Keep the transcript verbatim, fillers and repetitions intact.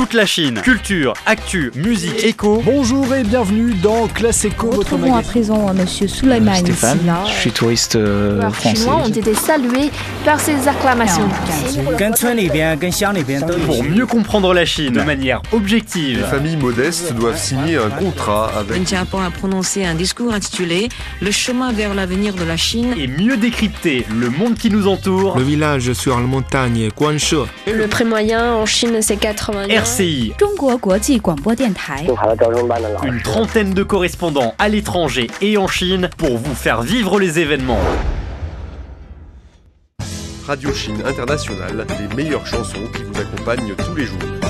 Toute la Chine, culture, actu, musique, écho. Bonjour et bienvenue dans Classe Éco, votre Retrouvons à magazine. présent euh, Monsieur Sulaiman Stéphane, Silla. je suis touriste euh, Les français. Chinois ont été salués par ces acclamations. Pour mieux comprendre la Chine de manière objective. Les familles modestes doivent signer un contrat avec... Wen Xiaoping a prononcé un discours intitulé « Le chemin vers l'avenir de la Chine ». Et mieux décrypter le monde qui nous entoure. Le village sur la montagne Guanshe. Le prix moyen en Chine, c'est quatre-vingts yuan. R C I, 中国国际广播电台。 une trentaine de correspondants à l'étranger et en Chine pour vous faire vivre les événements. Radio Chine Internationale, les meilleures chansons qui vous accompagnent tous les jours.